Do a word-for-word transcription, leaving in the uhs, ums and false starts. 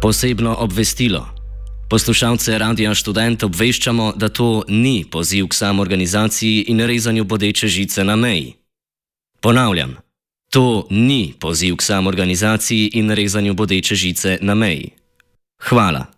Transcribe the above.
Posebno obvestilo. Poslušalce Radia Študent obveščamo, da to ni poziv k samoorganizaciji in rezanju bodeče žice na meji. Ponavljam, to ni poziv k samoorganizaciji in rezanju bodeče žice na meji. Hvala.